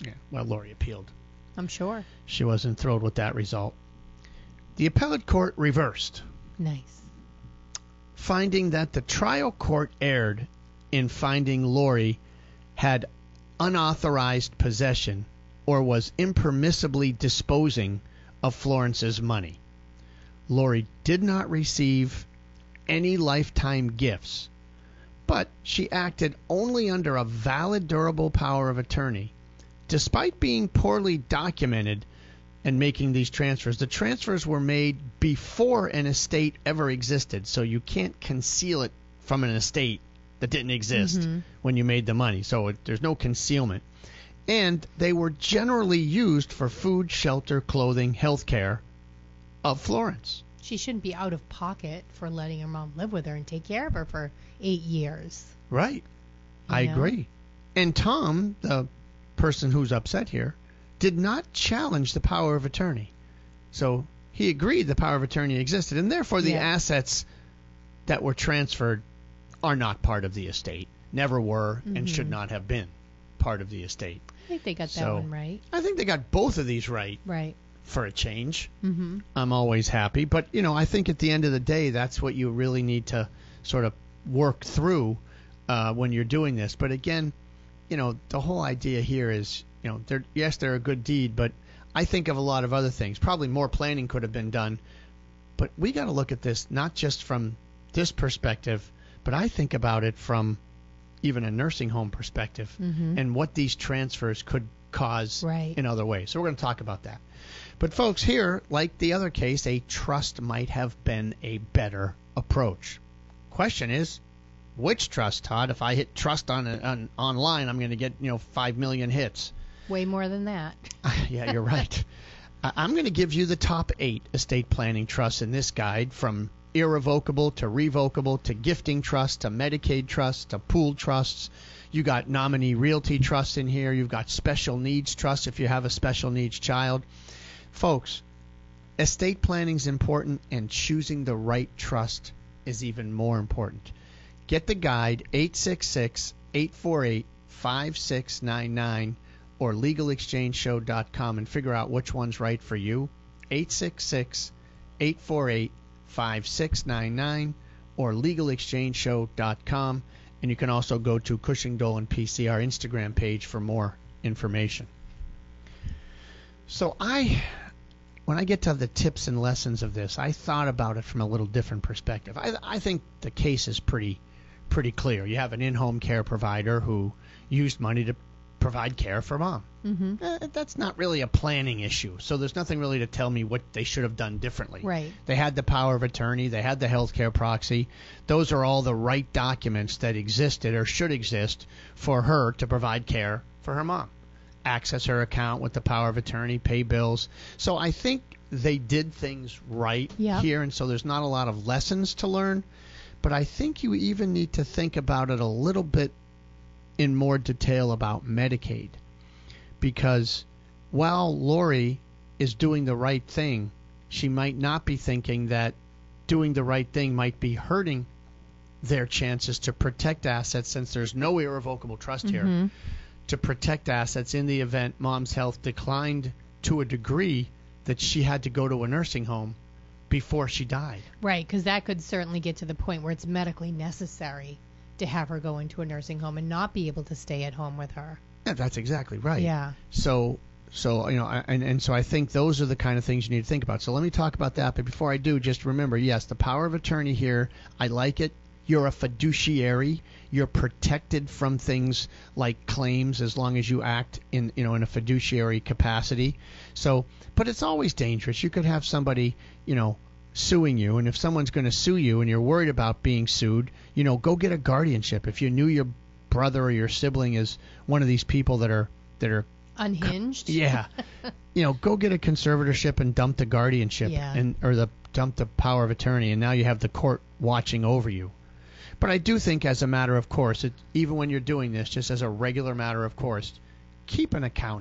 Yeah, well, Lori appealed. I'm sure. She wasn't thrilled with that result. The appellate court reversed, Nice. finding that the trial court erred in finding Lori had unauthorized possession or was impermissibly disposing of Florence's money. Lori did not receive any lifetime gifts, but she acted only under a valid durable power of attorney, despite being poorly documented and making these transfers. The transfers were made before an estate ever existed, so you can't conceal it from an estate that didn't exist when you made the money. So there's no concealment. And they were generally used for food, shelter, clothing, health care of Florence. She shouldn't be out of pocket for letting her mom live with her and take care of her for 8 years. Right. I agree. And Tom, the person who's upset here, did not challenge the power of attorney. So he agreed the power of attorney existed, and therefore the assets that were transferred are not part of the estate, never were, and should not have been part of the estate. I think they got that one right. I think they got both of these right. Right. For a change. I'm always happy. But, I think at the end of the day, that's what you really need to sort of work through when you're doing this. But again, the whole idea here is, they're a good deed, but I think of a lot of other things. Probably more planning could have been done. But we got to look at this not just from this perspective, but I think about it from even a nursing home perspective and what these transfers could cause in other ways. So we're going to talk about that. But folks, here, like the other case, a trust might have been a better approach. Question is, which trust, Todd? If I hit trust on online, I'm going to get 5 million hits. Way more than that. Yeah, you're right. I'm going to give you the top 8 estate planning trusts in this guide, from irrevocable to revocable to gifting trust to Medicaid trust to pooled trusts. You got nominee realty trusts in here. You've got special needs trusts if you have a special needs child. Folks, estate planning is important, and choosing the right trust is even more important. Get the guide, 866-848-5699 or legalexchangeshow.com, and figure out which one's right for you. 866-848-5699 or legalexchangeshow.com. And you can also go to Cushing Dolan PC, our Instagram page, for more information. So when I get to the tips and lessons of this, I thought about it from a little different perspective. I think the case is pretty clear. You have an in-home care provider who used money to provide care for mom. That's not really a planning issue, so there's nothing really to tell me what they should have done differently. Right. They had the power of attorney. They had the health care proxy. Those are all the right documents that existed or should exist for her to provide care for her mom. Access her account with the power of attorney, pay bills. So I think they did things right here, and so there's not a lot of lessons to learn. But I think you even need to think about it a little bit in more detail about Medicaid. Because while Lori is doing the right thing, she might not be thinking that doing the right thing might be hurting their chances to protect assets, since there's no irrevocable trust here, to protect assets in the event mom's health declined to a degree that she had to go to a nursing home before she died. Right, because that could certainly get to the point where it's medically necessary to have her go into a nursing home and not be able to stay at home with her. Yeah, that's exactly right. Yeah. So so I think those are the kind of things you need to think about. So let me talk about that. But before I do, just remember, yes, the power of attorney here, I like it. You're a fiduciary. You're protected from things like claims as long as you act in a fiduciary capacity. So, but it's always dangerous. You could have somebody, suing you, and if someone's going to sue you and you're worried about being sued, go get a guardianship. If you knew your brother or your sibling is one of these people that are unhinged, go get a conservatorship and dump the guardianship or dump the power of attorney, and now you have the court watching over you. But I do think, as a matter of course, even when you're doing this, just as a regular matter of course, keep an account.